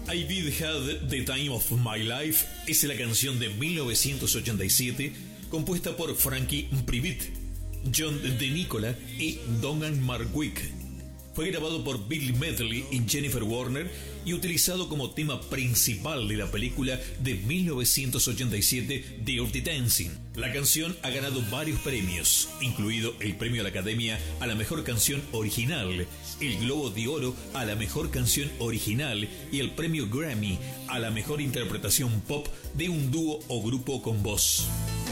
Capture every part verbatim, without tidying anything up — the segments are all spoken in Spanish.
I Did Had the Time of My Life es la canción de mil novecientos ochenta y siete compuesta por Frankie Previte, John De Nicola y Dongan Marwick. Fue grabado por Billy Medley y Jennifer Warner y utilizado como tema principal de la película de mil novecientos ochenta y siete Dirty Dancing. La canción ha ganado varios premios, incluido el premio a la Academia a la Mejor Canción Original, el Globo de Oro a la Mejor Canción Original y el premio Grammy a la Mejor Interpretación Pop de un dúo o grupo con voz.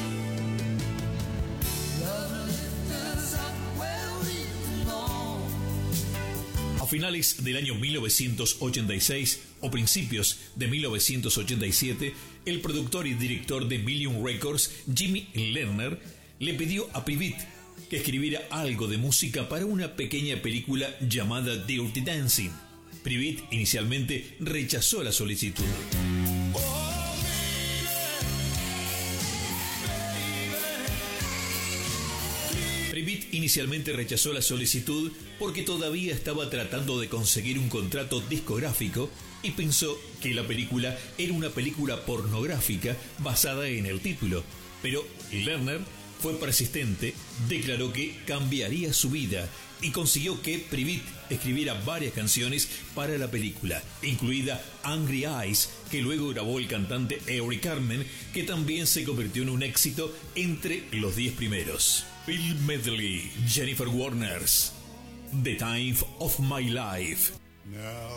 A finales del año mil novecientos ochenta y seis o principios de mil novecientos ochenta y siete, el productor y director de Million Records, Jimmy Lerner, le pidió a Previte que escribiera algo de música para una pequeña película llamada Dirty Dancing. Previte inicialmente rechazó la solicitud. Previte inicialmente rechazó la solicitud porque todavía estaba tratando de conseguir un contrato discográfico y pensó que la película era una película pornográfica basada en el título. Pero Lerner fue persistente, declaró que cambiaría su vida y consiguió que Previte escribiera varias canciones para la película, incluida Angry Eyes, que luego grabó el cantante Eric Carmen, que también se convirtió en un éxito entre los diez primeros. Bill Medley, Jennifer Warner, The Time of My Life. Now.